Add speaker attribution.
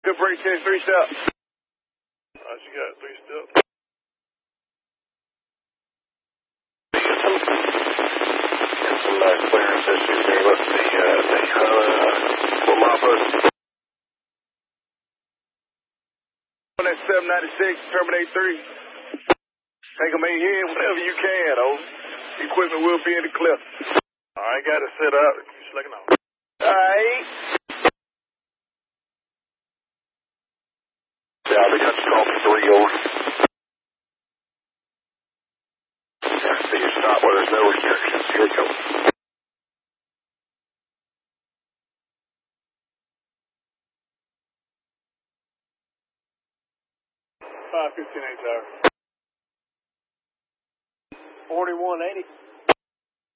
Speaker 1: Good break test, 3 step.
Speaker 2: She got 3 steps. Some clearance issues there. Let's see, Lapa.
Speaker 1: On that 796, terminate 3. Take them ahead whenever you can, over. Equipment will be in the cliff.
Speaker 2: I got it set up. Just looking out.
Speaker 1: Alright.
Speaker 2: Yeah, they got you call for 3 over. See you stop where there's no restrictions. Here we go. $5.15 tower. 4180.